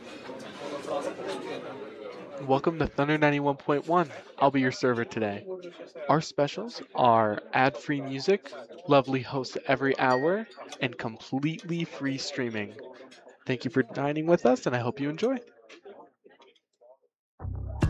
Welcome to Thunder 91.1. I'll be your server today. Our specials are ad-free music, lovely hosts every hour, and completely free streaming. Thank you for dining with us, and I hope you enjoy.